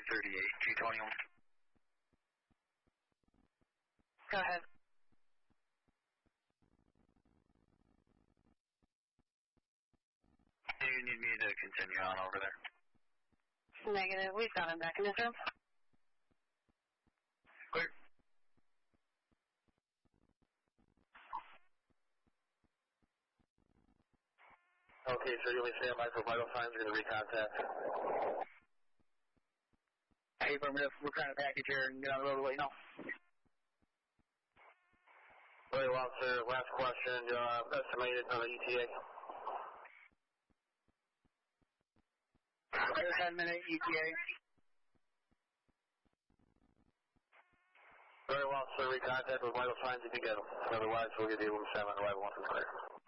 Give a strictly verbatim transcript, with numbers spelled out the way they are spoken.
thirty-eight, two twenty-one. Go ahead. Do you need me to continue on over there? Negative. We've got him back in his room. Clear. Okay, sir, you'll be standing by for vital signs. We're going to recontact. Hey, affirmative. We're trying to package here and get on the road to let you know. Very well, sir. Last question. Uh, estimated on the E T A? ten minute E T A. Very well, sir. Recontact with vital signs if you get them. Otherwise, we'll give you a room seven arrival once it's clear.